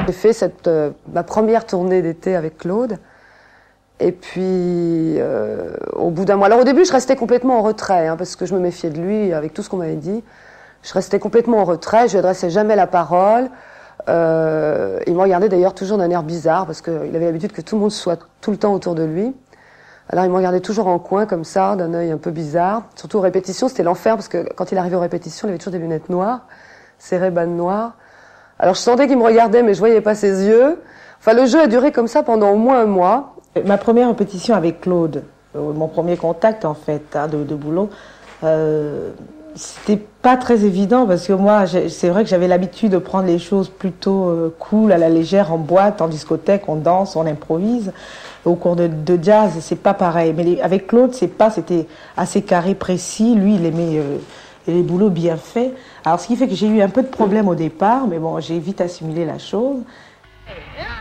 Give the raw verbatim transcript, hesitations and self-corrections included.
J'ai fait cette, euh, ma première tournée d'été avec Claude. Et puis, euh, au bout d'un mois... Alors au début, je restais complètement en retrait, hein, parce que je me méfiais de lui avec tout ce qu'on m'avait dit. Je restais complètement en retrait, je lui adressais jamais la parole. Euh, il me regardait d'ailleurs toujours d'un air bizarre, parce qu'il avait l'habitude que tout le monde soit tout le temps autour de lui. Alors il me regardait toujours en coin, comme ça, d'un œil un peu bizarre. Surtout aux répétitions, c'était l'enfer, parce que quand il arrivait aux répétitions, il avait toujours des lunettes noires, ses Ray-Ban noirs. Alors je sentais qu'il me regardait, mais je voyais pas ses yeux. Enfin, le jeu a duré comme ça pendant au moins un mois. Ma première répétition avec Claude, euh, mon premier contact en fait hein, de, de boulot, euh, c'était pas très évident parce que moi, c'est vrai que j'avais l'habitude de prendre les choses plutôt euh, cool, à la légère, en boîte, en discothèque, on danse, on improvise. Au cours de, de jazz, c'est pas pareil. Mais les, avec Claude, c'est pas, c'était assez carré, précis. Lui, il aimait euh, les boulots bien faits. Alors, ce qui fait que j'ai eu un peu de problème au départ, mais bon, j'ai vite assimilé la chose.